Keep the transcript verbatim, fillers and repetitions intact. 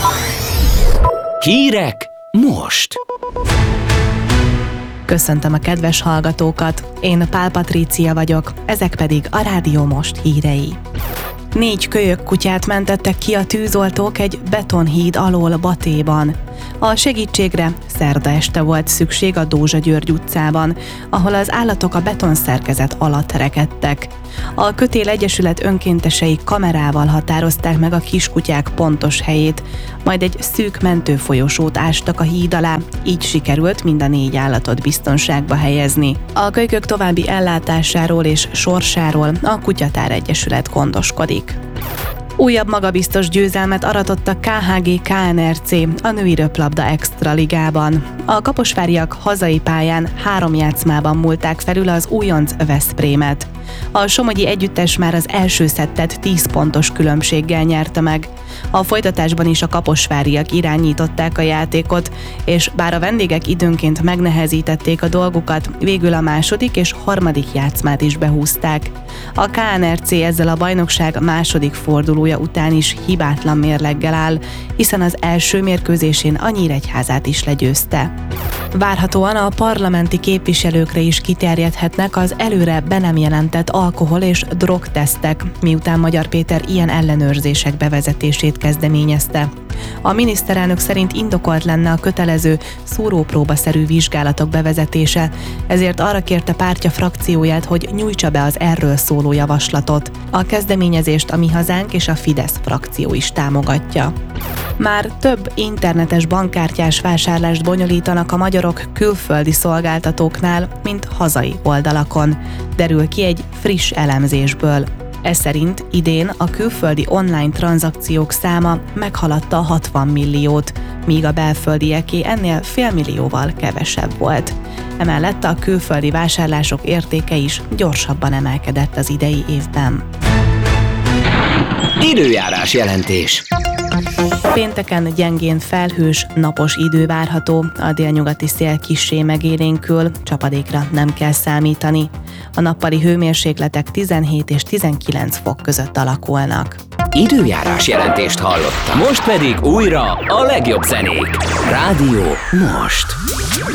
Hírek most! Köszöntöm a kedves hallgatókat, én Pál Patrícia vagyok, ezek pedig a Rádió Most hírei. Négy kölyök kutyát mentettek ki a tűzoltók egy betonhíd alól Batéban. A segítségre szerda este volt szükség a Dózsa György utcában, ahol az állatok a betonszerkezet alatt rekedtek. A Kötél Egyesület önkéntesei kamerával határozták meg a kiskutyák pontos helyét, majd egy szűk mentőfolyosót ástak a híd alá, így sikerült mind a négy állatot biztonságba helyezni. A kölykök további ellátásáról és sorsáról a Kutyatár Egyesület gondoskodik. Újabb magabiztos győzelmet aratott a ká há gé ká en er cé a női röplabda extra ligában. A kaposváriak hazai pályán három játszmában múlták felül az újonc Veszprémet. A somogyi együttes már az első szettet tíz pontos különbséggel nyerte meg. A folytatásban is a kaposváriak irányították a játékot, és bár a vendégek időnként megnehezítették a dolgukat, végül a második és harmadik játszmát is behúzták. A ká en er cé ezzel a bajnokság második fordulója után is hibátlan mérleggel áll, hiszen az első mérkőzésén a Nyíregyházát is legyőzte. Várhatóan a parlamenti képviselőkre is kiterjedhetnek az előre be nem jelentett alkohol- és drogtesztek, miután Magyar Péter ilyen ellenőrzések bevezetését kezdeményezte. A miniszterelnök szerint indokolt lenne a kötelező szúrópróbaszerű vizsgálatok bevezetése, ezért arra kérte pártja frakcióját, hogy nyújtsa be az erről szóló javaslatot. A kezdeményezést a Mi Hazánk és a Fidesz frakció is támogatja. Már több internetes bankkártyás vásárlást bonyolítanak a magyarok külföldi szolgáltatóknál, mint hazai oldalakon, derül ki egy friss elemzésből. Ez szerint idén a külföldi online tranzakciók száma meghaladta a hatvan milliót, míg a belföldieké ennél félmillióval kevesebb volt. Emellett a külföldi vásárlások értéke is gyorsabban emelkedett az idei évben. Időjárás jelentés. Pénteken gyengén felhős, napos idő várható, a délnyugati szél kissé megélénkül, csapadékra nem kell számítani. A nappali hőmérsékletek tizenhét és tizenkilenc fok között alakulnak. Időjárás jelentést hallottam. Most pedig újra a legjobb zenék. Rádió Most.